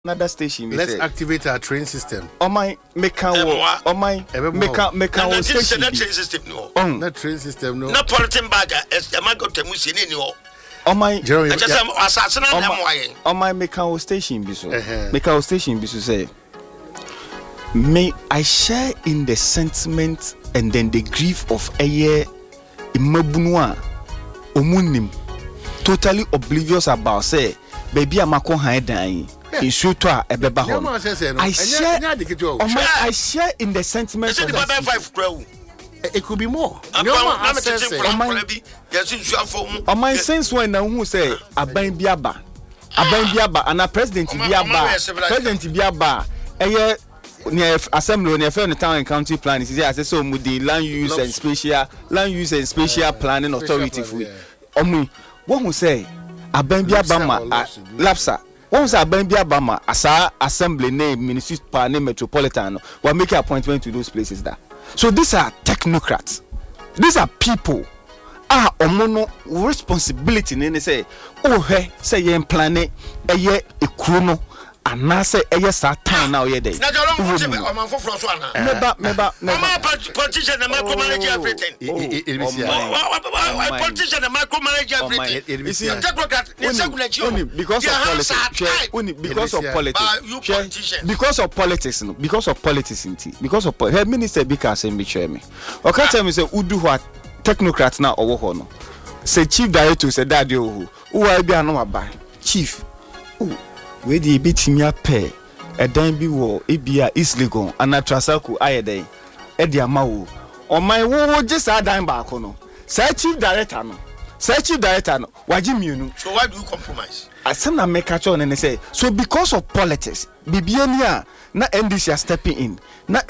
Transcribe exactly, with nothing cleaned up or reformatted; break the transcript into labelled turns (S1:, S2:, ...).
S1: another station.
S2: Let's activate our train system.
S1: Oh my, make our, oh my, make our, make our station.
S3: That train system no.
S1: Oh,
S2: that train system no.
S3: Na politin bag as the man got to musi ni o.
S1: Oh my,
S3: I just am assassin na mo ayen.
S1: Oh my, make our station be so. Make our station be so say. May I share in the sentiment and then the grief of a year imabunwa omunim totally oblivious about say baby amako han dan issue to a ebeba ho. I share oh my, I share in the sentiment of
S3: the five crow.
S2: It could be more.
S3: No,
S1: oh my sense when na who say aban biaba aban biaba and a president biaba president biaba eh near assembly near the town and county planning is as so with the land use and spatial land use and spatial planning authority for omu what who say aban biaba ma lapsa what was aban biaba ma asa assembly name municipal name metropolitan we make appointment to those places there. So these are technocrats. These are people ah omono responsibility ne say oh he say yen plan e ye ekuro ana say eye sa town now ye dey
S3: na jolo mo se o man foforo so ana
S1: meba meba
S3: meba politician na micro manage everything politician na micro manage everything you see technocrat ni seguna chi o
S1: because of politics only because of politics because of politics no because of politics inti because of her minister bika say me share me o ka tell me say udu ho technocrat na owo ho no say chief director say daddy o who bi anu aba chief we dey bitimi ape edan bi wo ebia East Legon ana Trasaco ayeden e dey amawo o man wo je sa dan ba ko no say chief director no say chief director no waji mienu.
S3: So why do you compromise?
S1: Asem na make catch on and say so because of politics bibiania na N D C are stepping in na